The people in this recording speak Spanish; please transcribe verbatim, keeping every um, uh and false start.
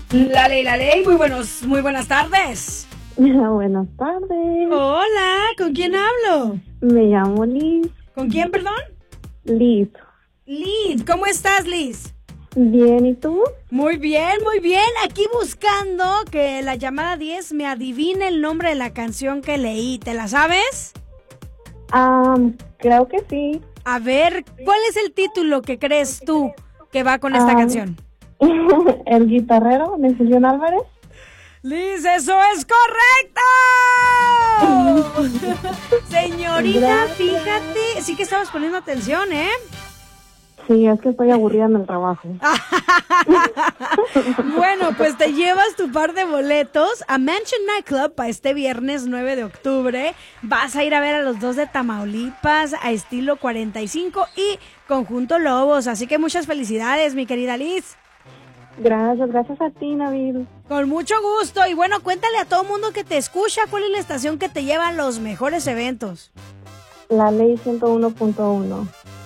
La ley, la ley, muy buenos, muy buenas tardes. Buenas tardes. Hola, ¿con quién hablo? Me llamo Liz. ¿Con quién, perdón? Liz. Liz, ¿cómo estás, Liz? Bien, ¿y tú? Muy bien, muy bien. Aquí buscando que la llamada diez me adivine el nombre de la canción que leí. ¿Te la sabes? Ah, creo que sí. A ver, ¿cuál es el título que crees tú que va con esta Ah, canción? El guitarrero de Julián Álvarez. Liz, eso es correcto. Señorita, Gracias. fíjate, sí que estabas poniendo atención, ¿eh? Sí, es que estoy aburrida en el trabajo. Bueno, pues te llevas tu par de boletos a Mansion Nightclub para este viernes nueve de octubre. Vas a ir a ver a los dos de Tamaulipas, a Estilo cuarenta y cinco y Conjunto Lobos. Así que muchas felicidades, mi querida Liz. Gracias, gracias a ti, Nabil. Con mucho gusto. Y bueno, cuéntale a todo mundo que te escucha cuál es la estación que te lleva a los mejores eventos. La ley ciento uno punto uno.